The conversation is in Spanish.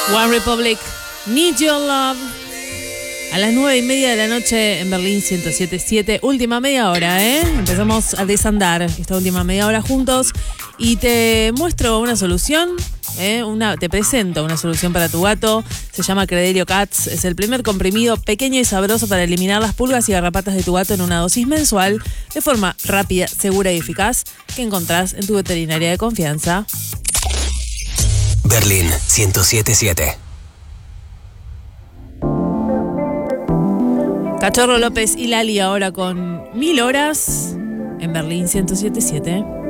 One Republic, Need Your Love. A las 9:30 de la noche en Berlín 107.7. Última media hora, ¿eh? Empezamos a desandar esta última media hora juntos. Y te muestro una solución, te presento una solución para tu gato. Se llama Crederio Cats. Es el primer comprimido pequeño y sabroso para eliminar las pulgas y garrapatas de tu gato en una dosis mensual, de forma rápida, segura y eficaz, que encontrás en tu veterinaria de confianza. Berlín 107.7. Cachorro López y Lali ahora con 1000 horas en Berlín 107.7.